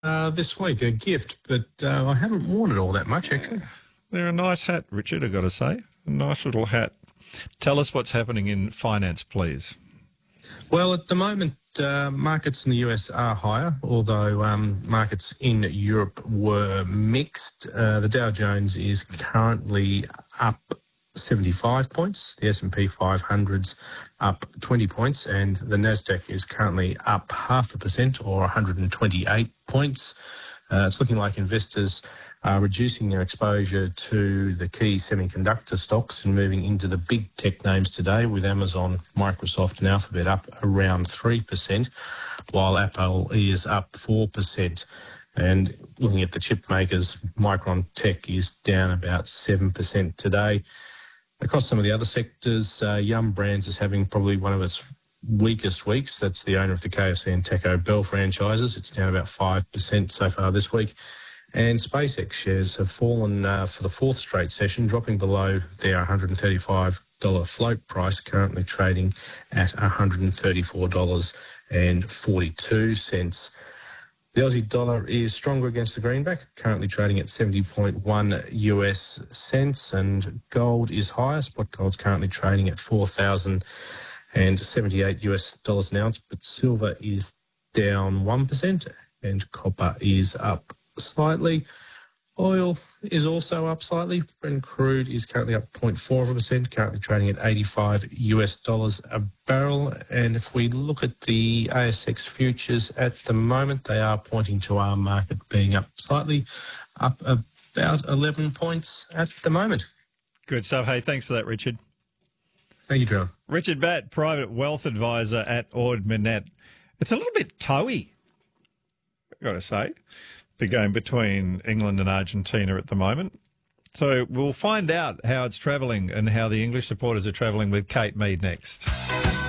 this week, a gift, but I haven't worn it all that much, actually. They're a nice hat, Richard, I've got to say. A nice little hat. Tell us what's happening in finance, please. Well, at the moment, markets in the US are higher, although markets in Europe were mixed. The Dow Jones is currently up 75 points, the S&P 500's up 20 points, and the Nasdaq is currently up 0.5% or 128 points. It's looking like investors are reducing their exposure to the key semiconductor stocks and moving into the big tech names today, with Amazon, Microsoft and Alphabet up around 3%, while Apple is up 4%. And looking at the chip makers, Micron Tech is down about 7% today. Across some of the other sectors, Yum Brands is having probably one of its weakest weeks. That's the owner of the KFC and Taco Bell franchises. It's down about 5% so far this week. And SpaceX shares have fallen for the fourth straight session, dropping below their $135 float price, currently trading at $134.42. The Aussie dollar is stronger against the greenback, currently trading at 70.1 US cents, and gold is higher. Spot gold's currently trading at $4,078 US dollars an ounce, but silver is down 1% and copper is up slightly. Oil is also up slightly. Brent crude is currently up 0.4%, currently trading at $85 US dollars a barrel. And if we look at the ASX futures at the moment, they are pointing to our market being up slightly, up about 11 points at the moment. Good stuff. Hey, thanks for that, Richard. Thank you, John. Richard Batt, private wealth advisor at Ord Minnett. It's a little bit toey, I've got to say, the game between England and Argentina at the moment. So we'll find out how it's travelling and how the English supporters are travelling with Kate Mead next.